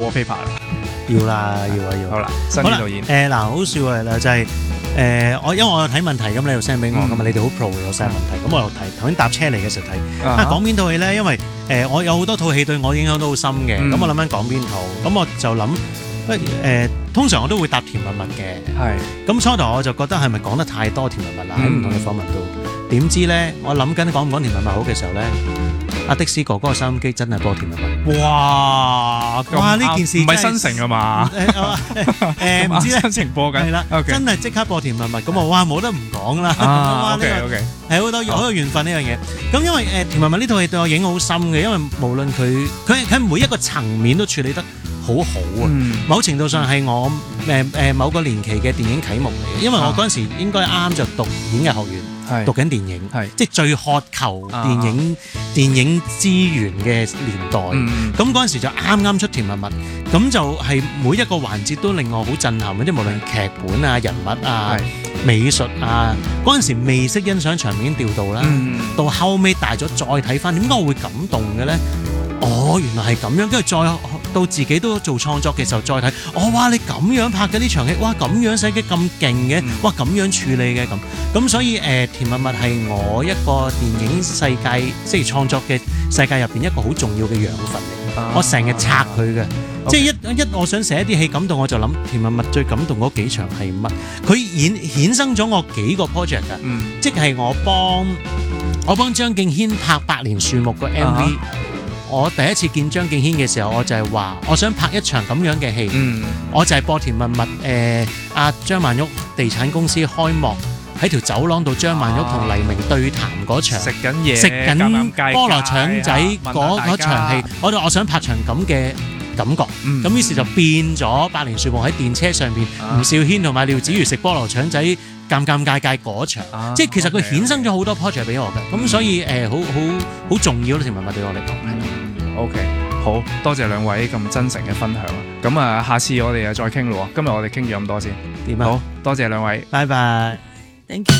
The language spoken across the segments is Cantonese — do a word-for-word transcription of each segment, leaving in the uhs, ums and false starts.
wallpaper 啦。 要啦，要啊，要。 好啦，新嘅導演。 誒嗱，好笑嘅啦，就係誒我因為我有睇問題咁，你又 send 俾我咁嘛，你哋好 pro 嘅有 send 問題，咁我又睇頭先搭車嚟嘅時候睇。啊講邊套戲咧？因為誒我有好多套戲對我影響都好深嘅，咁我諗緊講邊套，咁我就諗誒通常我都會答甜蜜蜜嘅。係。咁初頭我就覺得係咪講得太多甜蜜蜜啦？喺唔同嘅訪問度，點知咧我諗緊講唔講甜蜜蜜好嘅時候咧，阿的士哥哥個收音機真係播甜蜜蜜。哇！哇！呢件事唔係新城啊嘛？ 誒唔知咧， 新城播緊係啦，真係即刻播甜蜜蜜咁啊！哇，冇得唔講啦。 啊，OK OK， 係好多好有緣分呢樣嘢。咁因為誒甜蜜蜜呢套戲對我影響好深嘅，因為無論佢佢喺每一個層面都處理得好好啊。某程度上係我誒誒某個年期嘅電影啟蒙嚟嘅，因為我嗰陣時應該啱啱就讀演藝學院。讀緊電影，即係最渴求電影、啊、電影資源嘅年代。咁嗰陣時就啱啱出甜蜜蜜，咁就係每一個環節都令我好震撼嘅，即係無論劇本啊、人物啊、美術啊，嗰陣時未識欣賞場面調度啦，嗯、到後尾大咗再睇翻，點解我會感動嘅咧？哦，原來係咁樣，跟住再到自己都做創作嘅時候再睇，哦，哇！你咁樣拍嘅呢場戲，哇！咁樣寫嘅咁勁嘅，哇！咁樣處理嘅咁，咁所以誒、呃，甜蜜蜜係我一個電影世界即係創作嘅世界入邊一個好重要嘅養分嚟。啊、我成日拆佢嘅，啊、即係一一我想寫一啲戲感動，我就諗甜蜜蜜最感動嗰幾場係乜？佢衍衍生咗我幾個 project 㗎，嗯、即係我幫我幫張敬軒拍《百年樹木》個 M V。啊我第一次見張敬軒嘅時候，我就係話我想拍一場咁樣嘅戲，嗯、我就係播甜蜜蜜誒阿張曼玉地產公司開幕喺條走廊度，張曼玉同黎明對談嗰場，食緊嘢，食緊菠蘿腸仔嗰嗰場戲，我就我想拍場咁嘅感覺，咁、嗯、於是就變咗百年樹木喺電車上邊，吳兆軒同埋廖子瑜食菠蘿腸仔。尷尷尬尬嗰場，啊、即係其實佢衍生咗好多 project 俾我嘅，咁、嗯、所以誒好好好重要咯，甜蜜蜜對我嚟講係。 嗯、OK， 好多謝兩位咁真誠嘅分享，咁啊，下次我哋又再傾咯，今日我哋傾咗咁多先，點啊？好多謝兩位， 拜拜 ，thank you。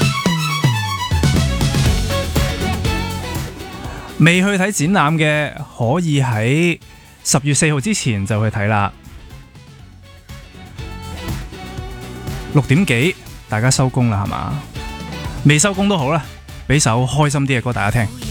未去睇展覽嘅可以喺十月四號之前就去睇啦，六點幾。大家收工啦，係嘛？未收工都好啦，俾首開心啲嘅歌大家聽。